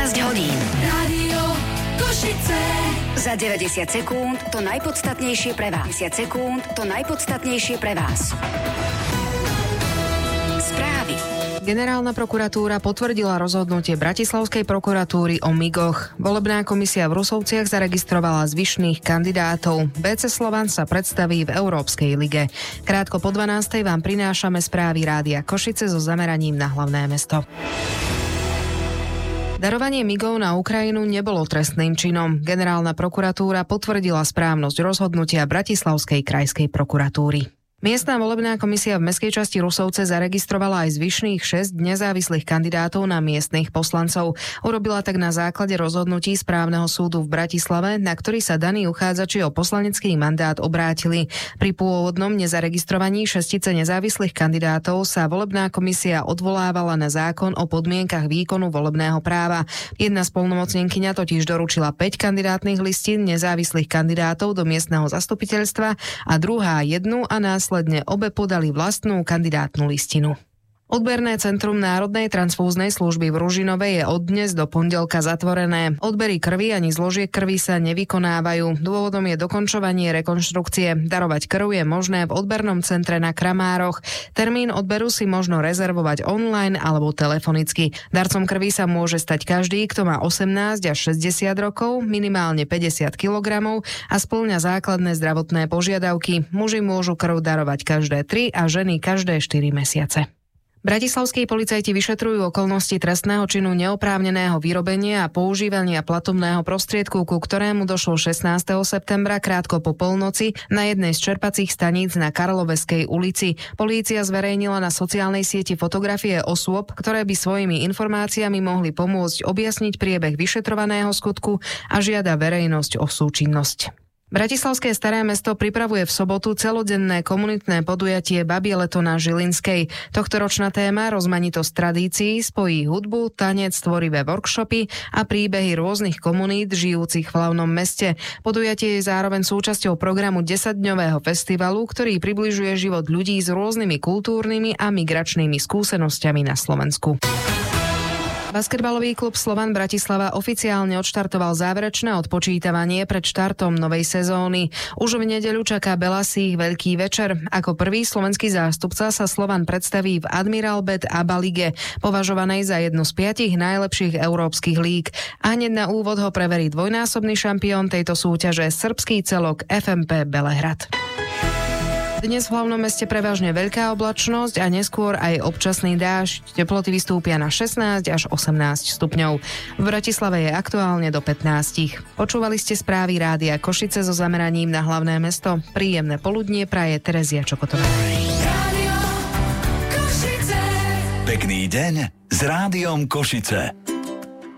hodín. Rádio Košice. Za 90 sekúnd to najpodstatnejšie pre vás. 90 sekúnd to najpodstatnejšie pre vás. Správy. Generálna prokuratúra potvrdila rozhodnutie Bratislavskej prokuratúry o migoch. Volebná komisia v Rusovciach zaregistrovala zvyšných kandidátov. BC Slovan sa predstaví v Európskej lige. Krátko po 12:00 vám prinášame správy Rádia Košice so zameraním na hlavné mesto. Darovanie migov na Ukrajinu nebolo trestným činom. Generálna prokuratúra potvrdila správnosť rozhodnutia Bratislavskej krajskej prokuratúry. Miestna volebná komisia v mestskej časti Rusovce zaregistrovala aj zvyšných 6 nezávislých kandidátov na miestnych poslancov. Urobila tak na základe rozhodnutí správneho súdu v Bratislave, na ktorý sa daní uchádzači o poslanecký mandát obrátili. Pri pôvodnom nezaregistrovaní šestice nezávislých kandidátov sa volebná komisia odvolávala na zákon o podmienkach výkonu volebného práva. Jedna splnomocnenkyňa totiž doručila 5 kandidátnych listín nezávislých kandidátov do miestneho zastupiteľstva a druhá jednu a následne obe podali vlastnú kandidátnu listinu. Odberné centrum Národnej transfúznej služby v Ružinove je od dnes do pondelka zatvorené. Odbery krvi ani zložiek krvi sa nevykonávajú. Dôvodom je dokončovanie rekonštrukcie. Darovať krv je možné v odbernom centre na Kramároch. Termín odberu si možno rezervovať online alebo telefonicky. Darcom krvi sa môže stať každý, kto má 18 až 60 rokov, minimálne 50 kg a spĺňa základné zdravotné požiadavky. Muži môžu krv darovať každé 3 a ženy každé 4 mesiace. Bratislavskí policajti vyšetrujú okolnosti trestného činu neoprávneného vyrobenia a používania platobného prostriedku, ku ktorému došlo 16. septembra krátko po polnoci na jednej z čerpacích staníc na Karloveskej ulici. Polícia zverejnila na sociálnej sieti fotografie osôb, ktoré by svojimi informáciami mohli pomôcť objasniť priebeh vyšetrovaného skutku a žiada verejnosť o súčinnosť. Bratislavské Staré mesto pripravuje v sobotu celodenné komunitné podujatie Babie leto na Žilinskej. Tohtoročná téma rozmanitosť tradícií spojí hudbu, tanec, tvorivé workshopy a príbehy rôznych komunít žijúcich v hlavnom meste. Podujatie je zároveň súčasťou programu 10-dňového festivalu, ktorý približuje život ľudí s rôznymi kultúrnymi a migračnými skúsenosťami na Slovensku. Basketbalový klub Slovan Bratislava oficiálne odštartoval záverečné odpočítavanie pred štartom novej sezóny. Už v nedeľu čaká Belasích veľký večer. Ako prvý slovenský zástupca sa Slovan predstaví v Admiralbet ABA lige, považovanej za jednu z 5 najlepších európskych líg. A hneď na úvod ho preverí dvojnásobný šampión tejto súťaže, srbský celok FMP Belehrad. Dnes v hlavnom meste prevažne veľká oblačnosť a neskôr aj občasný dážď. Teploty vystúpia na 16 až 18 stupňov. V Bratislave je aktuálne do 15. Počúvali ste správy Rádia Košice so zameraním na hlavné mesto. Príjemné poludnie praje Terezia Čokotová. Rádio Košice. Pekný deň s Rádiom Košice.